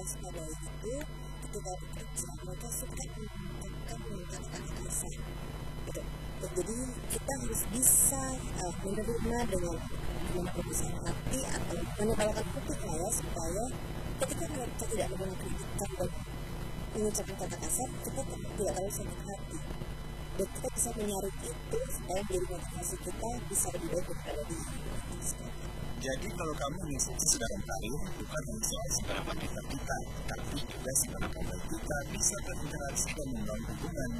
mewaspadai itu ketika bekerja mereka suka menggunakan kata kasar gitu. Jadi kita harus bisa menerima dengan kebesaran hati atau menyepelekan kritik ya, supaya ketika mereka tidak menggunakan kritikan dan mengucapkan kata kasar, kita tidak terlalu sakit hati dan kita bisa menyaring itu supaya menjadi motivasi kita bisa lebih baik daripada di sekarang. Jadi kalau kamu sukses dalam karir bukan hanya soal seberapa pintar kita, tapi juga seberapa baik kita bisa berinteraksi dan membangun hubungan